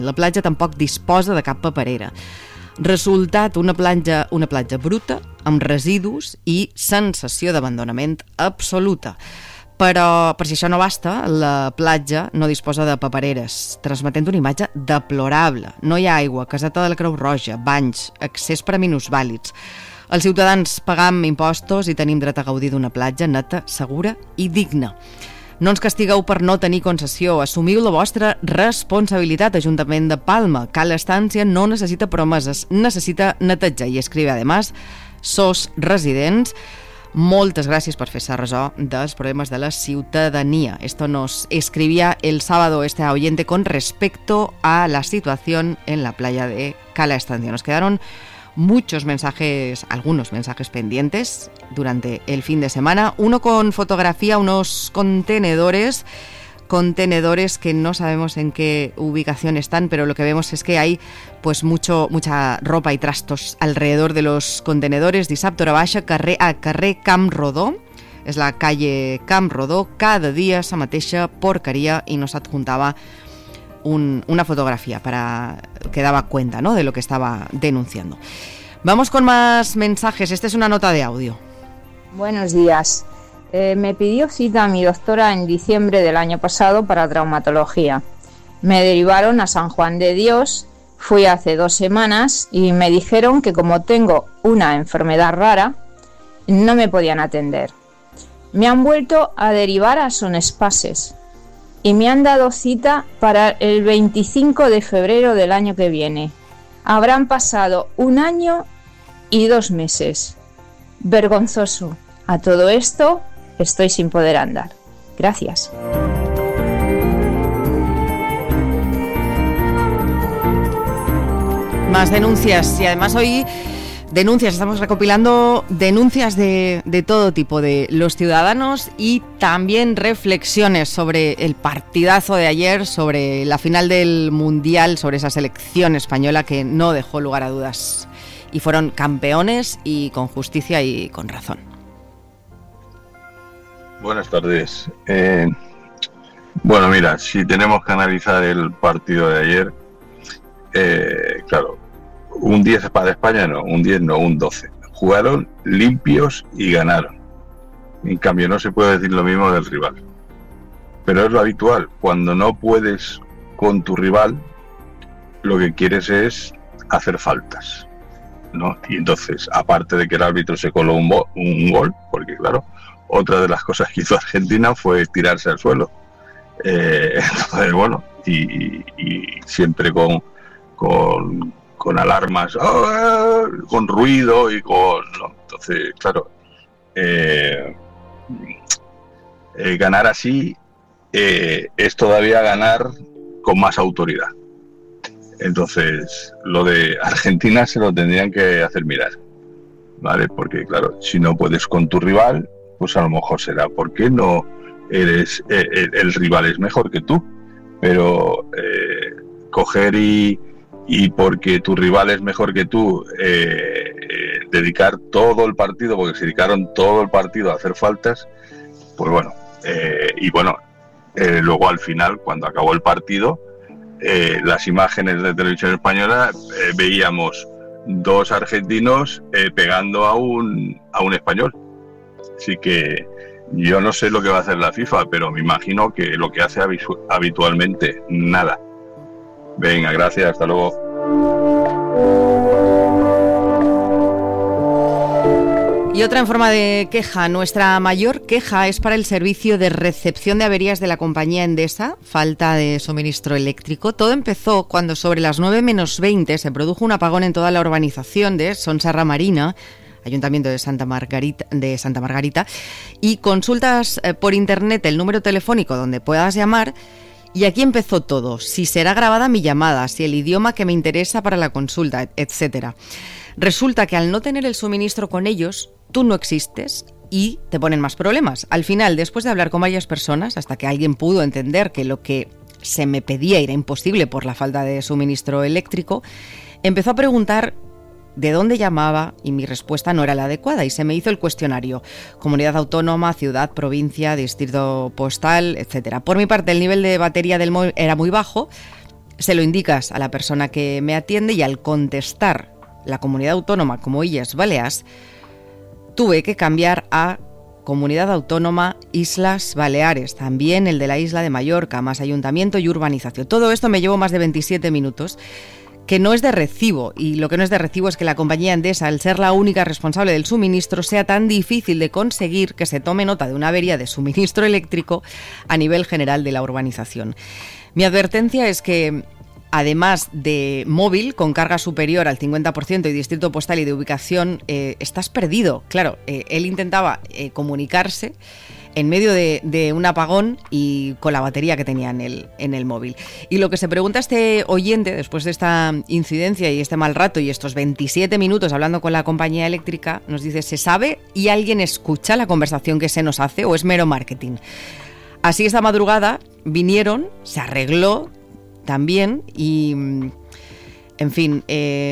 La platja tampoc disposa de cap paperera. Resultat, una platja bruta, amb residus i sensació d'abandonament absoluta. Però, per si això no basta, la platja no disposa de papereres, transmetent una imatge deplorable. No hi ha aigua, caseta de la Creu Roja, banys, accés per a minusvàlids. Els ciutadans pagam impostos i tenim dret a gaudir d'una platja neta, segura i digna. No ens castigueu per no tenir concessió, assumiu la vostra responsabilitat, Ajuntament de Palma. Cala Estància no necessita promeses, necessita netejar. I escribe, además, sos residents. Moltes gràcies por fer-se ressò dels problemas de la ciudadanía. Esto nos escribía el sábado este oyente con respecto a la situación en la playa de Cala Estancia. Nos quedaron muchos mensajes, algunos mensajes pendientes durante el fin de semana. Uno con fotografía, unos contenedores que no sabemos en qué ubicación están, pero lo que vemos es que hay pues mucha ropa y trastos alrededor de los contenedores. Dissabte hora baixa, carrer Camp Rodó, és la calle Camp Rodó, cada dia la mateixa porqueria, y nos adjuntaba una fotografía para que daba cuenta, ¿no?, de lo que estaba denunciando. Vamos con más mensajes. Esta es una nota de audio. Buenos días. Me pidió cita mi doctora en diciembre del año pasado para traumatología. Me derivaron a San Juan de Dios, fui hace 2 semanas y me dijeron que como tengo una enfermedad rara, no me podían atender. Me han vuelto a derivar a Son Espases y me han dado cita para el 25 de febrero del año que viene. Habrán pasado 1 año y 2 meses. Vergonzoso. A todo esto estoy sin poder andar. Gracias. Más denuncias, y además hoy estamos recopilando denuncias de todo tipo de los ciudadanos y también reflexiones sobre el partidazo de ayer, sobre la final del Mundial, sobre esa selección española que no dejó lugar a dudas y fueron campeones y con justicia y con razón. Buenas tardes. Bueno, mira, si tenemos que analizar el partido de ayer, claro, un 10 para España no, un 10 no, un 12. Jugaron limpios y ganaron. En cambio, no se puede decir lo mismo del rival. Pero es lo habitual. Cuando no puedes con tu rival, lo que quieres es hacer faltas, ¿no? Y entonces, aparte de que el árbitro se coló un gol, porque claro, otra de las cosas que hizo Argentina fue tirarse al suelo. Entonces, bueno, y siempre con alarmas, con ruido y con... ¿no? Entonces, claro, ganar así es todavía ganar con más autoridad. Entonces, lo de Argentina se lo tendrían que hacer mirar, ¿vale? Porque, claro, si no puedes con tu rival, pues a lo mejor será porque no eres el rival es mejor que tú, pero coger y porque tu rival es mejor que tú, dedicar todo el partido, porque se dedicaron todo el partido a hacer faltas, pues bueno, luego al final, cuando acabó el partido, las imágenes de televisión española, veíamos 2 argentinos pegando a un español. Así que yo no sé lo que va a hacer la FIFA, pero me imagino que lo que hace habitualmente, nada. Venga, gracias, hasta luego. Y otra en forma de queja. Nuestra mayor queja es para el servicio de recepción de averías de la compañía Endesa, falta de suministro eléctrico. Todo empezó cuando sobre las 9 menos 20 se produjo un apagón en toda la urbanización de Son Serra Marina, Ayuntamiento de Santa Margarita, y consultas por internet el número telefónico donde puedas llamar. Y aquí empezó todo, si será grabada mi llamada, si el idioma que me interesa para la consulta, etcétera. Resulta que al no tener el suministro con ellos, tú no existes y te ponen más problemas. Al final, después de hablar con varias personas, hasta que alguien pudo entender que lo que se me pedía era imposible por la falta de suministro eléctrico, empezó a preguntar de dónde llamaba y mi respuesta no era la adecuada y se me hizo el cuestionario: comunidad autónoma, ciudad, provincia, distrito postal, etcétera. Por mi parte, el nivel de batería del móvil era muy bajo, Se lo indicas a la persona que me atiende y al contestar la comunidad autónoma como Illes Balears, tuve que cambiar a Comunidad Autónoma Islas Baleares, también el de la isla de Mallorca, más ayuntamiento y urbanización. Todo esto me llevó más de 27 minutos, que no es de recibo, y lo que no es de recibo es que la compañía Endesa, al ser la única responsable del suministro, sea tan difícil de conseguir que se tome nota de una avería de suministro eléctrico a nivel general de la urbanización. Mi advertencia es que, además de móvil con carga superior al 50% y distrito postal y de ubicación, estás perdido. Claro, él intentaba comunicarse en medio de un apagón y con la batería que tenía en el móvil. Y lo que se pregunta este oyente, después de esta incidencia y este mal rato y estos 27 minutos hablando con la compañía eléctrica, nos dice, ¿se sabe y alguien escucha la conversación que se nos hace o es mero marketing? Así esta madrugada vinieron, se arregló también y, en fin,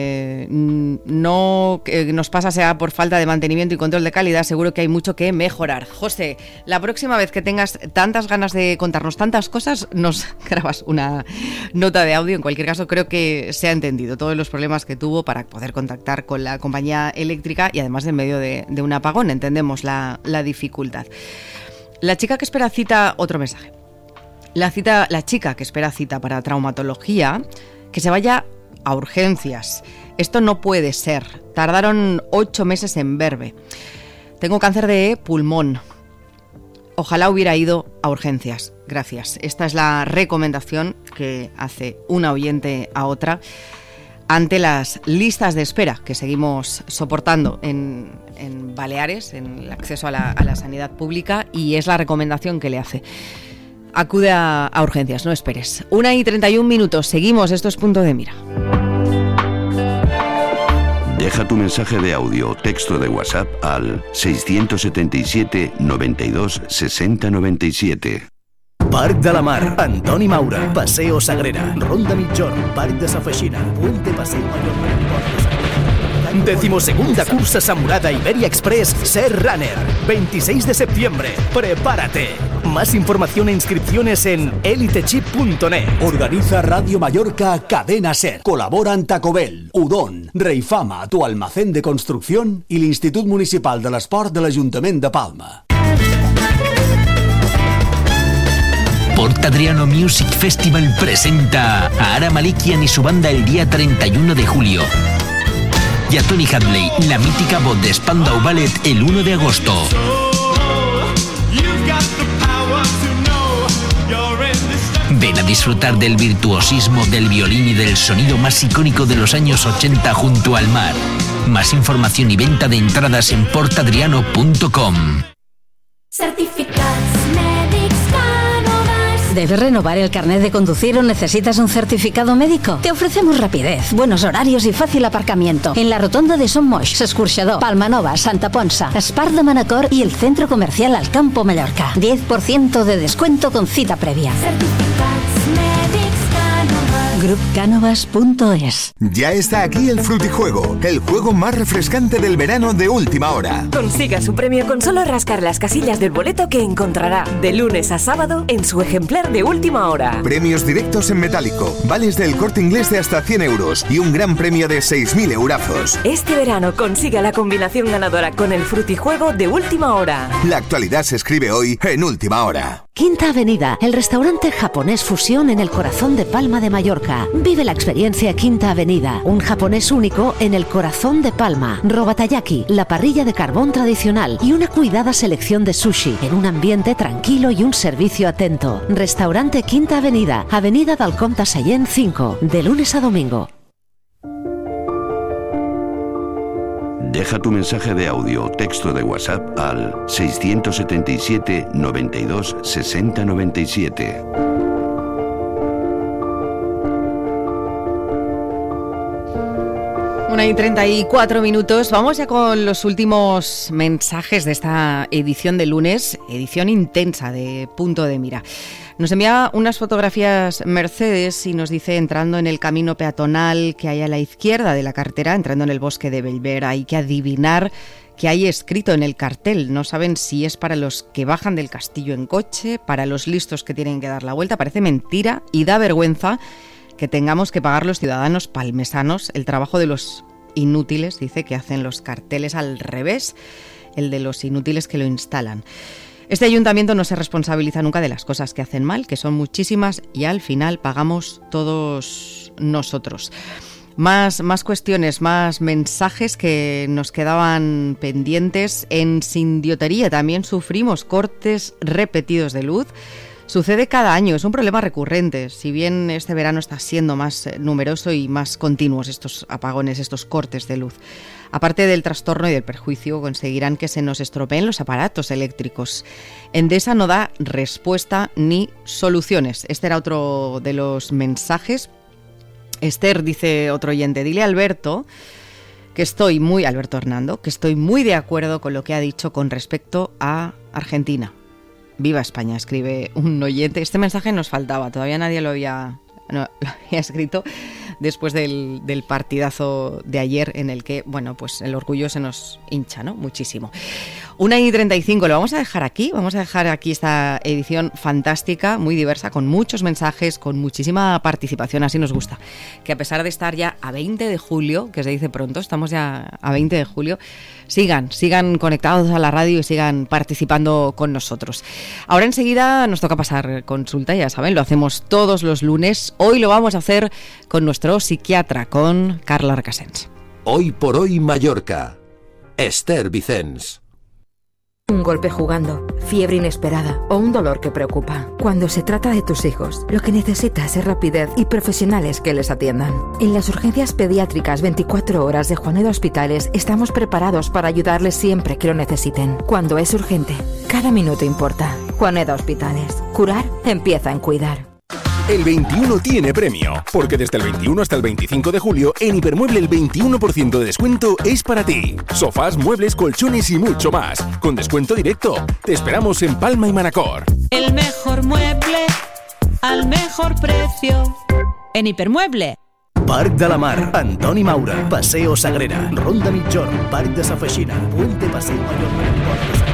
no nos pasa sea por falta de mantenimiento y control de calidad, seguro que hay mucho que mejorar. José, la próxima vez que tengas tantas ganas de contarnos tantas cosas, nos grabas una nota de audio. En cualquier caso, creo que se ha entendido todos los problemas que tuvo para poder contactar con la compañía eléctrica y además en medio de un apagón. Entendemos la dificultad. La chica que espera cita, otro mensaje. La chica que espera cita para traumatología, que se vaya a urgencias. Esto no puede ser. Tardaron 8 meses en verme. Tengo cáncer de pulmón. Ojalá hubiera ido a urgencias. Gracias. Esta es la recomendación que hace una oyente a otra ante las listas de espera que seguimos soportando en Baleares, en el acceso a la sanidad pública, y es la recomendación que le hace. Acude a urgencias, no esperes. 1:31, seguimos, esto es Punto de Mira. Deja tu mensaje de audio o texto de WhatsApp al 677 92 60 97. Parc de la Mar, Antoni Maura, Paseo Sagrera, Ronda Mitjorn, Parc de Sa Feixina, Puente Paseo Mayor. 12ª cursa Samurada Iberia Express Ser Runner, 26 de septiembre. Prepárate. Más información e inscripciones en elitechip.net. Organiza Radio Mallorca Cadena Ser. Colaboran Taco Bell, Udon, Reifama, tu almacén de construcción y l'Institut Municipal de l'Esport de l'Ajuntament de Palma. Port Adriano Music Festival presenta a Ara Malikian y su banda el día 31 de julio. Y a Tony Hadley, la mítica voz de Spandau Ballet, el 1 de agosto. Ven a disfrutar del virtuosismo del violín y del sonido más icónico de los años 80 junto al mar. Más información y venta de entradas en portadriano.com. ¿Debes renovar el carnet de conducir o necesitas un certificado médico? Te ofrecemos rapidez, buenos horarios y fácil aparcamiento en la rotonda de Son Moix, Escorxador, Palmanova, Santa Ponsa, Espart de Manacor y el centro comercial Alcampo Mallorca. 10% de descuento con cita previa. GroupCanovas.es. Ya está aquí el Frutijuego, el juego más refrescante del verano de última hora. Consiga su premio con solo rascar las casillas del boleto que encontrará de lunes a sábado en su ejemplar de última hora. Premios directos en metálico, vales del Corte Inglés de hasta 100 euros y un gran premio de 6.000 eurazos. Este verano consiga la combinación ganadora con el Frutijuego de última hora. La actualidad se escribe hoy en última hora. Quinta Avenida, el restaurante japonés fusión en el corazón de Palma de Mallorca. Vive la experiencia Quinta Avenida, un japonés único en el corazón de Palma. Robatayaki, la parrilla de carbón tradicional y una cuidada selección de sushi en un ambiente tranquilo y un servicio atento. Restaurante Quinta Avenida, Avenida del Comte Sallent 5, de lunes a domingo. Deja tu mensaje de audio o texto de WhatsApp al 677 92 60 97. Una y 34 minutos. Vamos ya con los últimos mensajes de esta edición de lunes, edición intensa de Punto de Mira. Nos envía unas fotografías Mercedes y nos dice, entrando en el camino peatonal que hay a la izquierda de la carretera, entrando en el bosque de Bellver, hay que adivinar qué hay escrito en el cartel. No saben si es para los que bajan del castillo en coche, para los listos que tienen que dar la vuelta. Parece mentira y da vergüenza que tengamos que pagar los ciudadanos palmesanos el trabajo de los inútiles, dice, que hacen los carteles al revés, el de los inútiles que lo instalan. Este ayuntamiento no se responsabiliza nunca de las cosas que hacen mal, que son muchísimas, y al final pagamos todos nosotros. Más cuestiones, más mensajes que nos quedaban pendientes. En Sindiotería también sufrimos cortes repetidos de luz. Sucede cada año, es un problema recurrente, si bien este verano está siendo más numeroso y más continuos estos apagones, estos cortes de luz. Aparte del trastorno y del perjuicio, conseguirán que se nos estropeen los aparatos eléctricos. Endesa no da respuesta ni soluciones. Este era otro de los mensajes. Esther, dice otro oyente, dile a Alberto Hernando, que estoy muy de acuerdo con lo que ha dicho con respecto a Argentina. Viva España, escribe un oyente. Este mensaje nos faltaba, todavía nadie lo había escrito después del partidazo de ayer, en el que, bueno, pues el orgullo se nos hincha, ¿no? Muchísimo. 1:35, lo vamos a dejar aquí esta edición fantástica, muy diversa, con muchos mensajes, con muchísima participación, así nos gusta. Que a pesar de estar ya a 20 de julio, que se dice pronto, estamos ya a 20 de julio, sigan conectados a la radio y sigan participando con nosotros. Ahora enseguida nos toca pasar consulta, ya saben, lo hacemos todos los lunes. Hoy lo vamos a hacer con nuestro psiquiatra, con Carla Recasens. Hoy por hoy Mallorca. Esther Vicens. Un golpe jugando, fiebre inesperada o un dolor que preocupa. Cuando se trata de tus hijos, lo que necesitas es rapidez y profesionales que les atiendan. En las urgencias pediátricas 24 horas de Juaneda Hospitales estamos preparados para ayudarles siempre que lo necesiten. Cuando es urgente, cada minuto importa. Juaneda Hospitales. Curar empieza en cuidar. El 21 tiene premio, porque desde el 21 hasta el 25 de julio, en Hipermueble el 21% de descuento es para ti. Sofás, muebles, colchones y mucho más, con descuento directo. Te esperamos en Palma y Manacor. El mejor mueble, al mejor precio, en Hipermueble. Parc de la Mar, Antoni Maura, Paseo Sagrera, Ronda Mitjorn, Parc de Safeixina, Puente Paseo Mayor.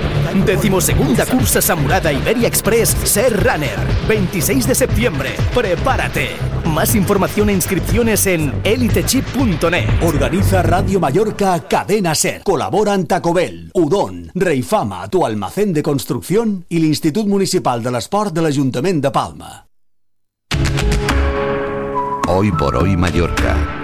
12ª cursa Samurada Iberia Express Ser Runner, 26 de septiembre. ¡Prepárate! Más información e inscripciones en elitechip.net. Organiza Radio Mallorca Cadena Ser. Colaboran Taco Bell, Udon, Reifama, tu almacén de construcción i l'Institut Municipal de l'Esport de l'Ajuntament de Palma. Hoy por hoy Mallorca.